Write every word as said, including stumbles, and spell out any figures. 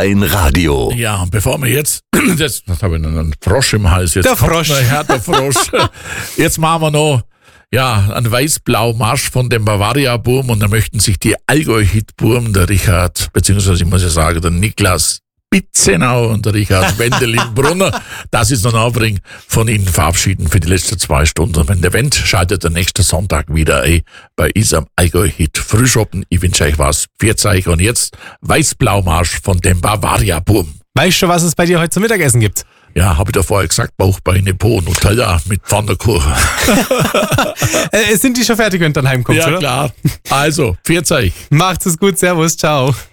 Live-Radio. Ja, bevor wir jetzt, jetzt habe ich noch einen Frosch im Hals. Jetzt der Frosch. Ja, der Frosch. Jetzt machen wir noch ja, einen Weiß-Blau-Marsch von dem Bavaria-Burm und da möchten sich die Allgäu-Hit-Burm, der Richard, beziehungsweise ich muss ja sagen, der Niklas Bitzenau und der Richard Wendelin-Brunner, das ist noch ein Aufbring von Ihnen verabschieden für die letzten zwei Stunden. Und wenn der Event schaltet der nächste Sonntag wieder ein bei Isam Allgäu-Hit Frühschoppen. Ich wünsche euch was. Viert euch und jetzt Weiß-Blau-Marsch von dem Bavaria-Burm. Weißt du, was es bei dir heute zum Mittagessen gibt? Ja, habe ich da vorher gesagt, Bauchbeine, Po, Nutella mit Pfannkuchen. äh, sind die schon fertig, wenn du dann heimkommst, ja, oder? Ja, klar. Also, viert euch. Macht's es gut, servus, ciao.